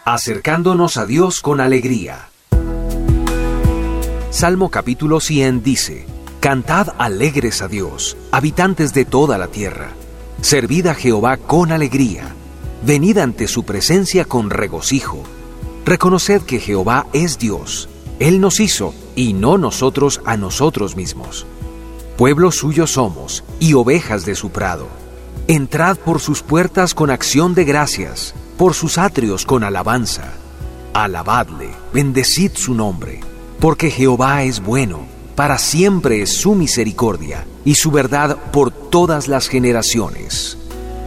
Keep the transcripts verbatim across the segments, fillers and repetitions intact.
Acercándonos a Dios con alegría. Salmo capítulo cien dice: Cantad alegres a Dios, habitantes de toda la tierra. Servid a Jehová con alegría. Venid ante su presencia con regocijo. Reconoced que Jehová es Dios. Él nos hizo, y no nosotros a nosotros mismos. Pueblo suyo somos, y ovejas de su prado. Entrad por sus puertas con acción de gracias, por sus atrios con alabanza. Alabadle, bendecid su nombre, porque Jehová es bueno, para siempre es su misericordia, y su verdad por todas las generaciones.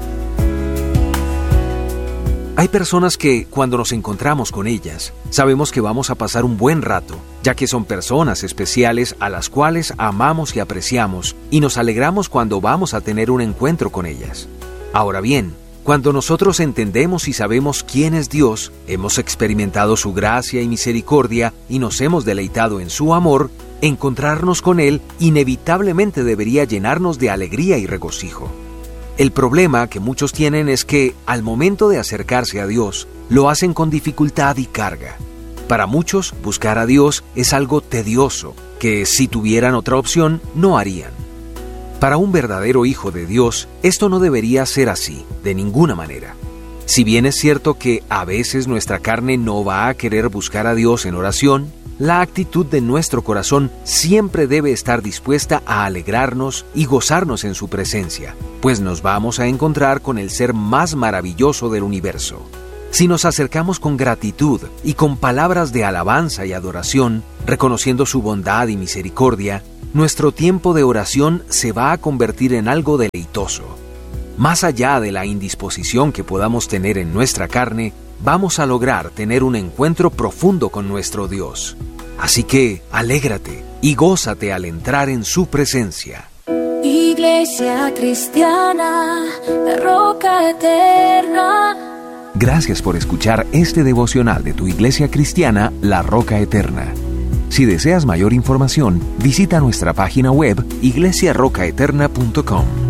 Hay personas que, cuando nos encontramos con ellas, sabemos que vamos a pasar un buen rato, ya que son personas especiales a las cuales amamos y apreciamos, y nos alegramos cuando vamos a tener un encuentro con ellas. Ahora bien, cuando nosotros entendemos y sabemos quién es Dios, hemos experimentado su gracia y misericordia y nos hemos deleitado en su amor, encontrarnos con Él inevitablemente debería llenarnos de alegría y regocijo. El problema que muchos tienen es que, al momento de acercarse a Dios, lo hacen con dificultad y carga. Para muchos, buscar a Dios es algo tedioso, que si tuvieran otra opción, no harían. Para un verdadero hijo de Dios, esto no debería ser así, de ninguna manera. Si bien es cierto que a veces nuestra carne no va a querer buscar a Dios en oración, la actitud de nuestro corazón siempre debe estar dispuesta a alegrarnos y gozarnos en su presencia, pues nos vamos a encontrar con el ser más maravilloso del universo. Si nos acercamos con gratitud y con palabras de alabanza y adoración, reconociendo su bondad y misericordia, nuestro tiempo de oración se va a convertir en algo deleitoso. Más allá de la indisposición que podamos tener en nuestra carne, vamos a lograr tener un encuentro profundo con nuestro Dios. Así que, alégrate y gózate al entrar en su presencia. Iglesia Cristiana, la Roca Eterna. Gracias por escuchar este devocional de tu Iglesia Cristiana, La Roca Eterna. Si deseas mayor información, visita nuestra página web iglesia roca eterna punto com.